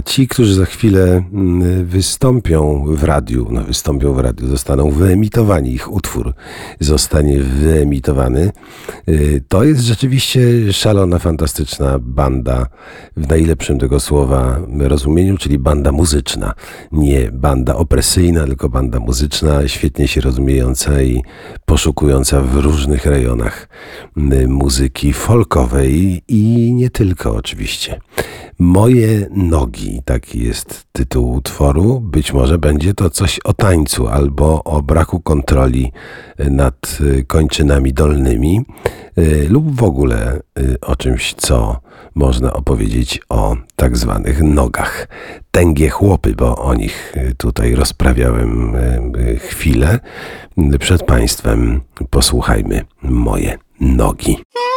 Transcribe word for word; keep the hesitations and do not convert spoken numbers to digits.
ci, którzy za chwilę wystąpią w radiu, no wystąpią w radiu, zostaną wyemitowani, ich utwór zostanie wyemitowany, to jest rzeczywiście szalona, fantastyczna banda w najlepszym tego słowa rozumieniu, czyli banda muzyczna. Nie banda opresyjna, tylko banda muzyczna, świetnie się rozumiejąca i poszukująca w różnych rejonach muzyki folkowej i nie tylko oczywiście. Moje nogi, taki jest tytuł utworu. Być może będzie to coś o tańcu albo o braku kontroli nad kończynami dolnymi lub w ogóle o czymś, co można opowiedzieć o tak zwanych nogach. Tęgie chłopy, bo o nich tutaj rozprawiałem chwilę przed Państwem. Posłuchajmy Moje nogi.